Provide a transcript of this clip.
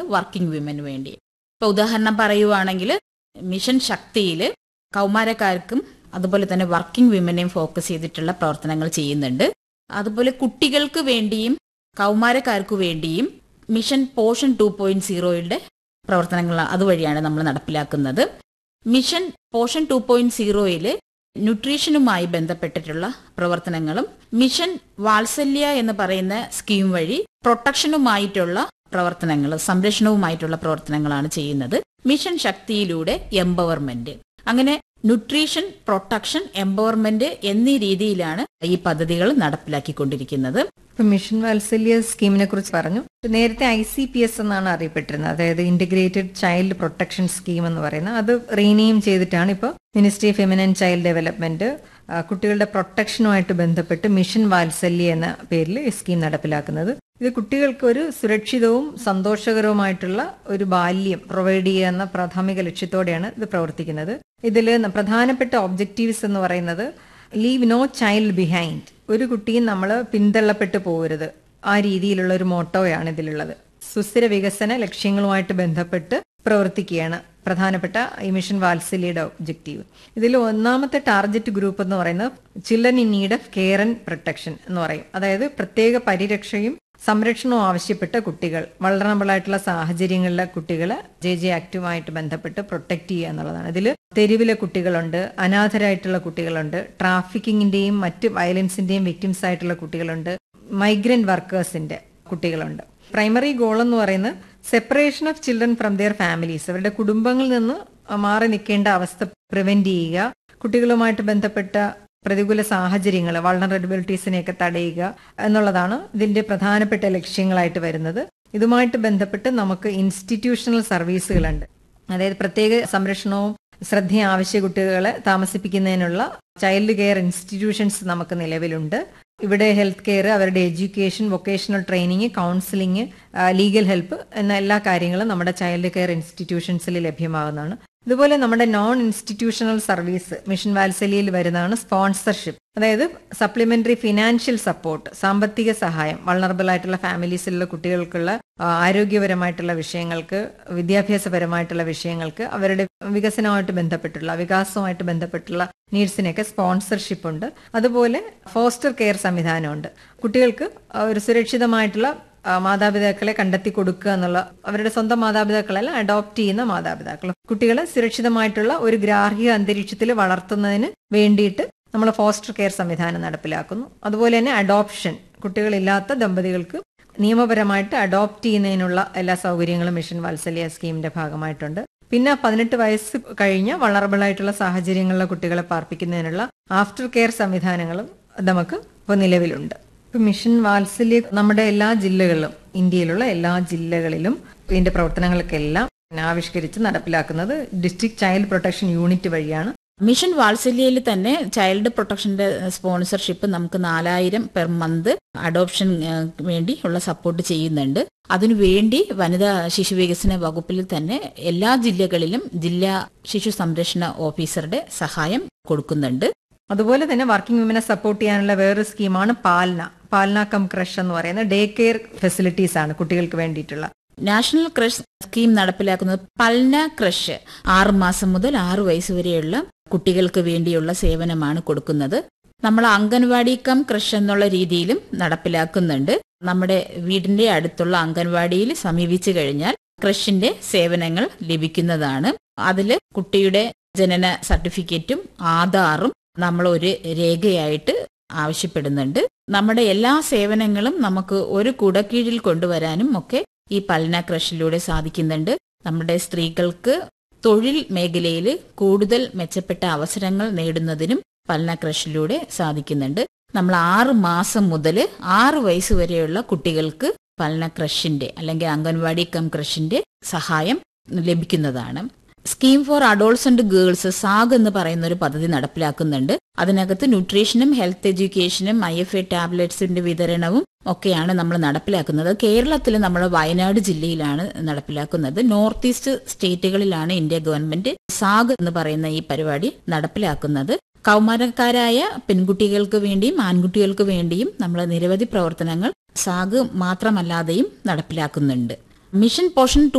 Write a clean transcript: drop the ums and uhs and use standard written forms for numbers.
Working women വേണ്ടി. ഇപ്പൊ ഉദാഹരണം പറയുവാണെങ്കിൽ മിഷൻ ശക്തിയിൽ കൗമാരക്കാർക്കും അതുപോലെ തന്നെ വർക്കിംഗ് വിമനെയും ഫോക്കസ് ചെയ്തിട്ടുള്ള പ്രവർത്തനങ്ങൾ ചെയ്യുന്നുണ്ട്. അതുപോലെ കുട്ടികൾക്ക് വേണ്ടിയും കൗമാരക്കാർക്ക് വേണ്ടിയും മിഷൻ പോഷൻ 2.0യുടെ പ്രവർത്തനങ്ങൾ അതുവഴിയാണ് നമ്മൾ നടപ്പിലാക്കുന്നത്. മിഷൻ പോഷൻ 2.0യിൽ ന്യൂട്രീഷനുമായി ബന്ധപ്പെട്ടിട്ടുള്ള പ്രവർത്തനങ്ങളും മിഷൻ വാത്സല്യ എന്ന് പറയുന്ന സ്കീം വഴി പ്രൊട്ടക്ഷനുമായിട്ടുള്ള പ്രവർത്തനങ്ങൾ, സംരക്ഷണവുമായിട്ടുള്ള പ്രവർത്തനങ്ങളാണ് ചെയ്യുന്നത്. മിഷൻ ശക്തിയിലൂടെ എംപവർമെന്റ്, അങ്ങനെ ന്യൂട്രീഷൻ, പ്രൊട്ടക്ഷൻ, എംപവർമെന്റ് എന്നീ രീതിയിലാണ് ഈ പദ്ധതികൾ നടപ്പിലാക്കിക്കൊണ്ടിരിക്കുന്നത്. മിഷൻ വാത്സല്യ സ്കീമിനെ കുറിച്ച് പറഞ്ഞു. നേരത്തെ ICPS എന്നാണ് അറിയപ്പെട്ടിരുന്നത്, അതായത് ഇന്റഗ്രേറ്റഡ് ചൈൽഡ് പ്രൊട്ടക്ഷൻ സ്കീം എന്ന് പറയുന്നത്. അത് റീനെയിം ചെയ്തിട്ടാണ് ഇപ്പോൾ ministry of women and child development കുട്ടികളുടെ പ്രൊട്ടക്ഷനുമായിട്ട് ബന്ധപ്പെട്ട് മിഷൻ വാത്സല്യ എന്ന പേരിൽ ഈ സ്കീം നടപ്പിലാക്കുന്നത്. ഇത് കുട്ടികൾക്ക് ഒരു സുരക്ഷിതവും സന്തോഷകരവുമായിട്ടുള്ള ഒരു ബാല്യം പ്രൊവൈഡ് ചെയ്യുക എന്ന പ്രാഥമിക ലക്ഷ്യത്തോടെയാണ് ഇത് പ്രവർത്തിക്കുന്നത്. ഇതിൽ പ്രധാനപ്പെട്ട ഒബ്ജക്റ്റീവ്സ് എന്ന് പറയുന്നത് ലീവ് നോ ചൈൽഡ് ബിഹൈൻഡ്, ഒരു കുട്ടിയും നമ്മൾ പിന്തള്ളപ്പെട്ടു പോകരുത്, ആ രീതിയിലുള്ള ഒരു മോട്ടോയാണ് ഇതിലുള്ളത്. സുസ്ഥിര വികസന ലക്ഷ്യങ്ങളുമായിട്ട് ബന്ധപ്പെട്ട് പ്രവർത്തിക്കുകയാണ് പ്രധാനപ്പെട്ട ഈ മിഷൻ വാത്സല്യയുടെ ഒബ്ജക്റ്റീവ്. ഇതിൽ ഒന്നാമത്തെ ടാർഗറ്റ് ഗ്രൂപ്പ് എന്ന് പറയുന്നത് children in need of care and protection എന്ന് പറയും. അതായത് പ്രത്യേക പരിരക്ഷയും സംരക്ഷണവും ആവശ്യപ്പെട്ട കുട്ടികൾ, വൾനറബിൾ ആയിട്ടുള്ള സാഹചര്യങ്ങളിലെ കുട്ടികളെ JJ ആക്ടുമായിട്ട് ബന്ധപ്പെട്ട് പ്രൊട്ടക്ട് ചെയ്യുക എന്നുള്ളതാണ്. ഇതിൽ തെരുവിലെ കുട്ടികളുണ്ട്, അനാഥരായിട്ടുള്ള കുട്ടികളുണ്ട്, ട്രാഫിക്കിങ്ങിന്റെയും മറ്റ് വയലൻസിന്റെയും വിക്ടിംസ് ആയിട്ടുള്ള കുട്ടികളുണ്ട്, മൈഗ്രന്റ് വർക്കേഴ്സിന്റെ കുട്ടികളുണ്ട്. പ്രൈമറി ഗോൾ എന്ന് പറയുന്നത് separation of children from their families, അവരുടെ കുടുംബങ്ങളിൽ നിന്ന് മാറി നിൽക്കേണ്ട അവസ്ഥ പ്രിവെന്റ് ചെയ്യുക, കുട്ടികളുമായിട്ട് ബന്ധപ്പെട്ട പ്രതികൂല സാഹചര്യങ്ങൾ, വൾനറബിലിറ്റീസിനെയൊക്കെ തടയുക എന്നുള്ളതാണ് ഇതിന്റെ പ്രധാനപ്പെട്ട ലക്ഷ്യങ്ങളായിട്ട് വരുന്നത്. ഇതുമായിട്ട് ബന്ധപ്പെട്ട് നമുക്ക് ഇൻസ്റ്റിറ്റ്യൂഷണൽ സർവീസുകളുണ്ട്. അതായത് പ്രത്യേക സംരക്ഷണവും ശ്രദ്ധയും ആവശ്യ കുട്ടികളെ താമസിപ്പിക്കുന്നതിനുള്ള ചൈൽഡ് കെയർ ഇൻസ്റ്റിറ്റ്യൂഷൻസ് നമുക്ക് നിലവിലുണ്ട്. ഇവിടെ ഹെൽത്ത് കെയർ, അവരുടെ education, vocational training, counselling, legal help എന്ന എല്ലാ കാര്യങ്ങളും നമ്മുടെ ചൈൽഡ് കെയർ ഇൻസ്റ്റിറ്റ്യൂഷൻസിൽ ലഭ്യമാകുന്നതാണ്. ഇതുപോലെ നമ്മുടെ നോൺ ഇൻസ്റ്റിറ്റ്യൂഷണൽ സർവീസ് മിഷൻ വാത്സല്യയിൽ വരുന്നതാണ് സ്പോൺസർഷിപ്പ്. അതായത് സപ്ലിമെന്ററി ഫിനാൻഷ്യൽ സപ്പോർട്ട്, സാമ്പത്തിക സഹായം, വൾനറബിൾ ആയിട്ടുള്ള ഫാമിലീസിലുള്ള കുട്ടികൾക്കുള്ള ആരോഗ്യപരമായിട്ടുള്ള വിഷയങ്ങൾക്ക്, വിദ്യാഭ്യാസപരമായിട്ടുള്ള വിഷയങ്ങൾക്ക്, അവരുടെ വികസനവുമായിട്ട് ബന്ധപ്പെട്ടുള്ള വികാസവുമായിട്ട് ബന്ധപ്പെട്ടുള്ള നീഡ്സിനൊക്കെ സ്പോൺസർഷിപ്പ് ഉണ്ട്. അതുപോലെ ഫോസ്റ്റർ കെയർ സംവിധാനമുണ്ട്. കുട്ടികൾക്ക് ഒരു സുരക്ഷിതമായിട്ടുള്ള മാതാപിതാക്കളെ കണ്ടെത്തി കൊടുക്കുക എന്നുള്ള, അവരുടെ സ്വന്തം മാതാപിതാക്കളെല്ലാം അഡോപ്റ്റ് ചെയ്യുന്ന മാതാപിതാക്കൾ കുട്ടികളെ സുരക്ഷിതമായിട്ടുള്ള ഒരു ഗ്രാഹ്യ അന്തരീക്ഷത്തിൽ വളർത്തുന്നതിന് വേണ്ടിയിട്ട് നമ്മൾ ഫോസ്റ്റർ കെയർ സംവിധാനം നടപ്പിലാക്കുന്നു. അതുപോലെ തന്നെ അഡോപ്ഷൻ, കുട്ടികളില്ലാത്ത ദമ്പതികൾക്ക് നിയമപരമായിട്ട് അഡോപ്റ്റ് ചെയ്യുന്നതിനുള്ള എല്ലാ സൗകര്യങ്ങളും മിഷൻ വാത്സല്യ സ്കീമിന്റെ ഭാഗമായിട്ടുണ്ട്. പിന്നെ 18 വയസ്സ് കഴിഞ്ഞ വൾനറബിൾ ആയിട്ടുള്ള സാഹചര്യങ്ങളിലെ കുട്ടികളെ പാർപ്പിക്കുന്നതിനുള്ള ആഫ്റ്റർ കെയർ സംവിധാനങ്ങളും നമുക്ക് ഇപ്പോൾ നിലവിലുണ്ട്. ഇപ്പൊ മിഷൻ വാത്സല്യ നമ്മുടെ എല്ലാ ജില്ലകളിലും, ഇന്ത്യയിലുള്ള എല്ലാ ജില്ലകളിലും ഇതിന്റെ പ്രവർത്തനങ്ങൾക്കെല്ലാം ആവിഷ്കരിച്ച് നടപ്പിലാക്കുന്നത് ഡിസ്ട്രിക്ട് ചൈൽഡ് പ്രൊട്ടക്ഷൻ യൂണിറ്റ് വഴിയാണ്. മിഷൻ വാത്സല്യയിൽ തന്നെ ചൈൽഡ് പ്രൊട്ടക്ഷന്റെ സ്പോൺസർഷിപ്പ് നമുക്ക് 4000 പെർ മന്ത് അഡോപ്ഷൻ വേണ്ടി ഉള്ള സപ്പോർട്ട് ചെയ്യുന്നുണ്ട്. അതിനുവേണ്ടി വനിതാ ശിശു വികസന വകുപ്പിൽ തന്നെ എല്ലാ ജില്ലകളിലും ജില്ലാ ശിശു സംരക്ഷണ ഓഫീസറുടെ സഹായം കൊടുക്കുന്നുണ്ട്. അതുപോലെ തന്നെ വർക്കിംഗ് വിമനെ സപ്പോർട്ട് ചെയ്യാനുള്ള വേറൊരു സ്കീമാണ് പാൽന കം ക്രഷ് എന്ന് പറയുന്ന ഡേ കെയർ ഫെസിലിറ്റീസ് ആണ് കുട്ടികൾക്ക് വേണ്ടിയിട്ടുള്ള. നാഷണൽ ക്രഷ് സ്കീം നടപ്പിലാക്കുന്നത് പൽന ക്രഷ് 6 മാസം മുതൽ 6 വയസ്സ് വരെയുള്ള കുട്ടികൾക്ക് വേണ്ടിയുള്ള സേവനമാണ് കൊടുക്കുന്നത്. നമ്മൾ അംഗൻവാടി കം ക്രഷ് എന്നുള്ള രീതിയിലും നടപ്പിലാക്കുന്നുണ്ട്. നമ്മുടെ വീടിന്റെ അടുത്തുള്ള അംഗൻവാടിയിൽ സമീപിച്ചു കഴിഞ്ഞാൽ ക്രഷിന്റെ സേവനങ്ങൾ ലഭിക്കുന്നതാണ്. അതിൽ കുട്ടിയുടെ ജനന സർട്ടിഫിക്കറ്റും ആധാറും നമ്മൾ ഒരു രേഖയായിട്ട് ആവശ്യപ്പെടുന്നുണ്ട്. നമ്മുടെ എല്ലാ സേവനങ്ങളും നമുക്ക് ഒരു കുടക്കീഴിൽ കൊണ്ടുവരാനും ഒക്കെ ഈ പൽന ക്രഷിലൂടെ സാധിക്കുന്നുണ്ട്. നമ്മുടെ സ്ത്രീകൾക്ക് തൊഴിൽ മേഖലയിൽ കൂടുതൽ മെച്ചപ്പെട്ട അവസരങ്ങൾ നേടുന്നതിനും പൽന ക്രഷിലൂടെ സാധിക്കുന്നുണ്ട്. നമ്മൾ 6 മാസം മുതൽ 6 വയസ്സ് വരെയുള്ള കുട്ടികൾക്ക് പൽന ക്രഷിന്റെ അല്ലെങ്കിൽ അംഗൻവാടി കം ക്രഷിന്റെ സഹായം ലഭിക്കുന്നതാണ്. സ്കീം ഫോർ അഡോൾസന്റ് ഗേൾസ് സാഗ് എന്ന് പറയുന്ന ഒരു പദ്ധതി നടപ്പിലാക്കുന്നുണ്ട്. അതിനകത്ത് ന്യൂട്രീഷനും ഹെൽത്ത് എഡ്യൂക്കേഷനും IFA ടാബ്ലറ്റ്സിന്റെ വിതരണവും ഒക്കെയാണ് നമ്മൾ നടപ്പിലാക്കുന്നത്. കേരളത്തിൽ നമ്മൾ വയനാട് ജില്ലയിലാണ് നടപ്പിലാക്കുന്നത്. North east സ്റ്റേറ്റുകളിലാണ് India government zag എന്ന് പറയുന്ന ഈ പരിപാടി നടപ്പിലാക്കുന്നത്. കൗമാരക്കാരായ പെൺകുട്ടികൾക്ക് വേണ്ടിയും ആൺകുട്ടികൾക്ക് വേണ്ടിയും നമ്മൾ നിരവധി പ്രവർത്തനങ്ങൾ സാഗ് മാത്രമല്ലാതെയും നടപ്പിലാക്കുന്നുണ്ട്. Mission portion